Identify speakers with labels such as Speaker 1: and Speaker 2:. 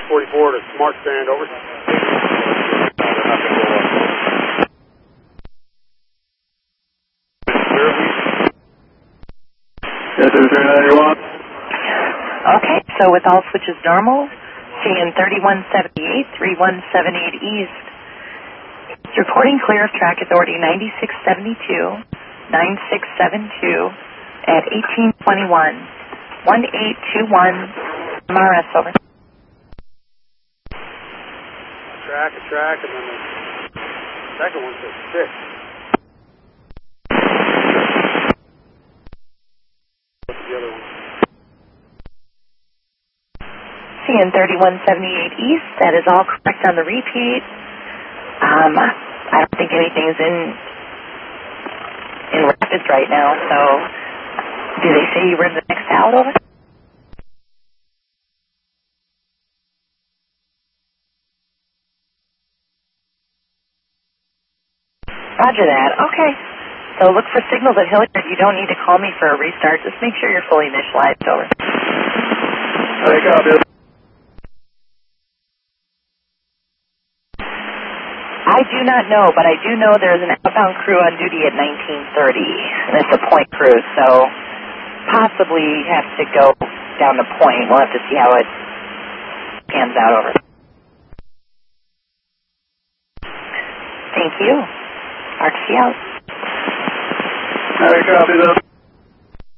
Speaker 1: 644 to Smart Stand, over.
Speaker 2: Yes, 391.
Speaker 3: Okay, so with all switches normal, CN 3178, 3178 East. Reporting clear of track authority 9672, 9672 at 1821, 1821, MRS, over.
Speaker 1: A track, and then the second one says 6. What's the other one?
Speaker 3: CN 3178 East, that is all correct on the repeat. I don't think anything's in rapids right now, so do they say you were in the next out, over? Roger that. Okay. So look for signals at Hilliard. You don't need to call me for a restart. Just make sure you're fully initialized, over.
Speaker 2: Hey, copy.
Speaker 3: I do not know, but I do know there's an outbound crew on duty at 1930, and it's a point crew, so possibly have to go down the point. We'll have to see how it pans out, over. Thank you. RTC out.
Speaker 2: Hey, copy.